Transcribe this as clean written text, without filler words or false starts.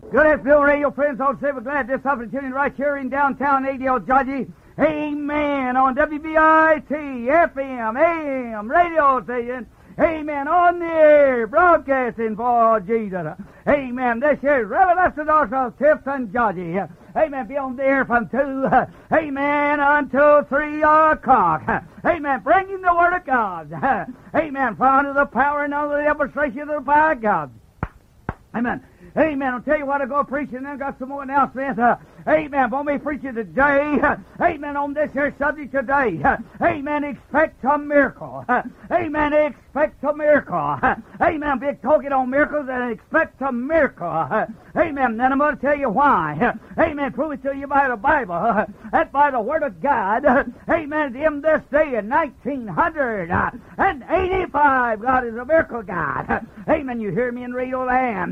Good afternoon, radio friends. All say we're glad this opportunity right here in downtown ADL, Georgia. Amen. On WBIT, FM, AM, radio station. Amen. On the air, broadcasting for Jesus. Amen. This is Reverend Esther of Tifton, Georgia. Amen. Be on the air from 2, amen, until 3 o'clock. Amen. Bringing the Word of God. Amen. For under the power and under the demonstration of the power of God. Amen. Amen. I'll tell you what, I'll go preaching and then got some more announcements. Amen. For me preaching today. Amen. On this here subject today. Amen. Expect a miracle. Amen. Expect a miracle. Amen. Be talking on miracles and expect a miracle. Amen. Then I'm going to tell you why. Amen. Prove it to you by the Bible. And by the Word of God. Amen. In this day in 1985, God is a miracle God. Amen. You hear me in radio land.